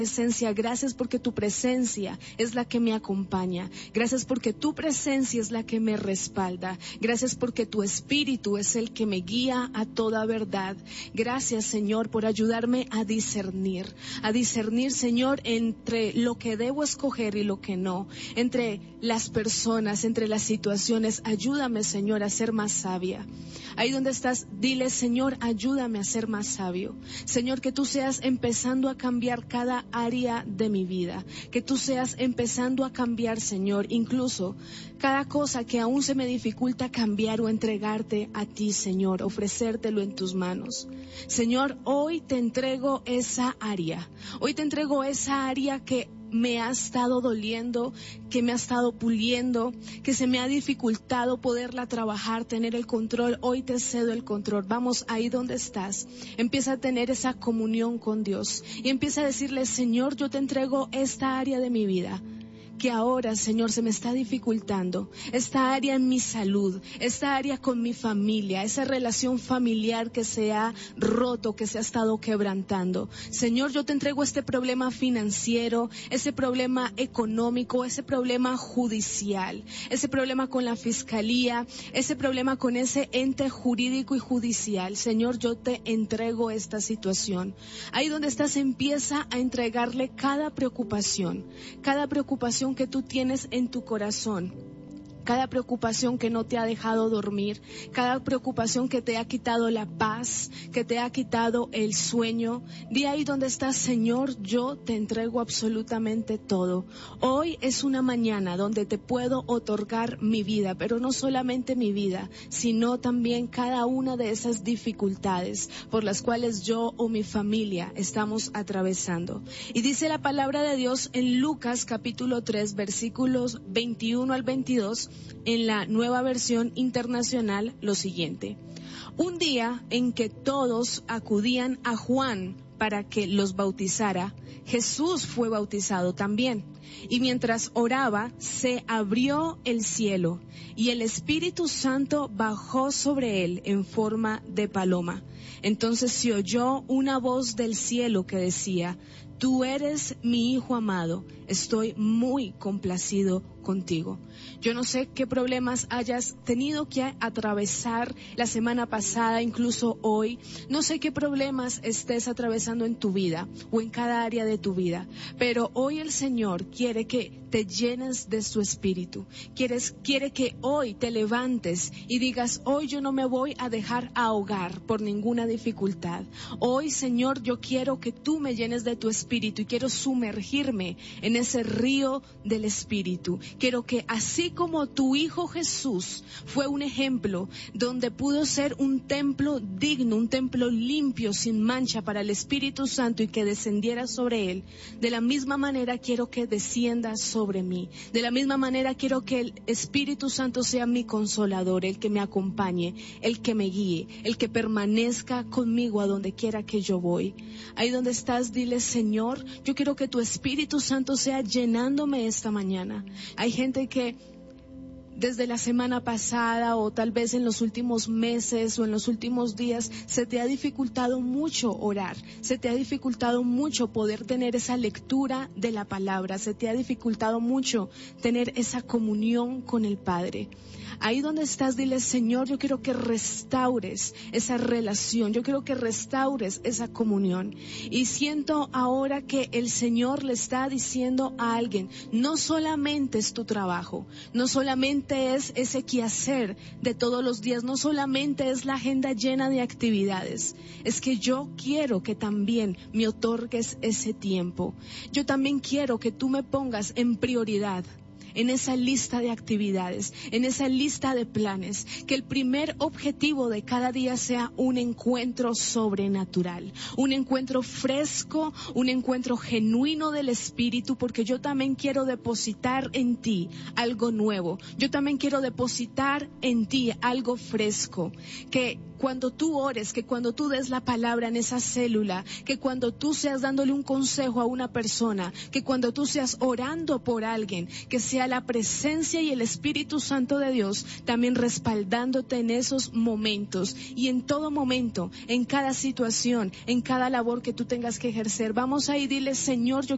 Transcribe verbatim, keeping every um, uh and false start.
presencia, gracias porque tu presencia es la que me acompaña, gracias porque tu presencia es la que me respalda, gracias porque tu Espíritu es el que me guía a toda verdad. Gracias, Señor, por ayudarme a discernir, a discernir, Señor, entre lo que debo escoger y lo que no, entre las personas, entre las situaciones. Ayúdame, Señor, a ser más sabia. Ahí donde estás, dile, Señor, ayúdame a ser más sabio. Señor, que tú seas empezando a cambiar cada área de mi vida, que tú seas empezando a cambiar, Señor, incluso cada cosa que aún se me dificulta cambiar o entregarte a ti, Señor, ofrecértelo en tus manos. Señor, hoy te entrego esa área, hoy te entrego esa área que me ha estado doliendo, que me ha estado puliendo, que se me ha dificultado poderla trabajar, tener el control. Hoy te cedo el control. Vamos, ahí donde estás, empieza a tener esa comunión con Dios y empieza a decirle, Señor, yo te entrego esta área de mi vida que ahora, Señor, se me está dificultando, esta área en mi salud, esta área con mi familia, esa relación familiar que se ha roto, que se ha estado quebrantando. Señor, yo te entrego este problema financiero, ese problema económico, ese problema judicial, ese problema con la fiscalía, ese problema con ese ente jurídico y judicial. Señor, yo te entrego esta situación. Ahí donde estás, empieza a entregarle cada preocupación, cada preocupación que tú tienes en tu corazón, cada preocupación que no te ha dejado dormir, cada preocupación que te ha quitado la paz, que te ha quitado el sueño. De ahí donde estás, Señor, yo te entrego absolutamente todo. Hoy es una mañana donde te puedo otorgar mi vida, pero no solamente mi vida, sino también cada una de esas dificultades por las cuales yo o mi familia estamos atravesando. Y dice la palabra de Dios en Lucas capítulo tres, versículos veintiuno al veintidós, en la Nueva Versión Internacional, lo siguiente: un día en que todos acudían a Juan para que los bautizara, Jesús fue bautizado también. Y mientras oraba, se abrió el cielo, y el Espíritu Santo bajó sobre él en forma de paloma. Entonces se oyó una voz del cielo que decía: tú eres mi Hijo amado, estoy muy complacido contigo. Yo no sé qué problemas hayas tenido que atravesar la semana pasada, incluso hoy. No sé qué problemas estés atravesando en tu vida o en cada área de tu vida, pero hoy el Señor quiere que te llenes de su Espíritu. Quieres, quiere que hoy te levantes y digas: hoy yo no me voy a dejar ahogar por ninguna dificultad. Hoy, Señor, yo quiero que tú me llenes de tu Espíritu y quiero sumergirme en ese río del Espíritu. Quiero que así como tu Hijo Jesús fue un ejemplo donde pudo ser un templo digno, un templo limpio, sin mancha para el Espíritu Santo y que descendiera sobre él, de la misma manera quiero que descienda sobre mí. De la misma manera quiero que el Espíritu Santo sea mi consolador, el que me acompañe, el que me guíe, el que permanezca conmigo a donde quiera que yo voy. Ahí donde estás, dile: Señor, yo quiero que tu Espíritu Santo sea llenándome esta mañana. Hay gente que desde la semana pasada o tal vez en los últimos meses o en los últimos días se te ha dificultado mucho orar, se te ha dificultado mucho poder tener esa lectura de la palabra, se te ha dificultado mucho tener esa comunión con el Padre. Ahí donde estás, dile: Señor, yo quiero que restaures esa relación, yo quiero que restaures esa comunión. Y siento ahora que el Señor le está diciendo a alguien: no solamente es tu trabajo, no solamente es ese quehacer de todos los días, no solamente es la agenda llena de actividades, es que yo quiero que también me otorgues ese tiempo. Yo también quiero que tú me pongas en prioridad en esa lista de actividades, en esa lista de planes, que el primer objetivo de cada día sea un encuentro sobrenatural, un encuentro fresco, un encuentro genuino del Espíritu, porque yo también quiero depositar en ti algo nuevo, yo también quiero depositar en ti algo fresco, que cuando tú ores, que cuando tú des la palabra en esa célula, que cuando tú seas dándole un consejo a una persona, que cuando tú seas orando por alguien, que sea la presencia y el Espíritu Santo de Dios también respaldándote en esos momentos y en todo momento, en cada situación, en cada labor que tú tengas que ejercer. Vamos ahí, dile: Señor, yo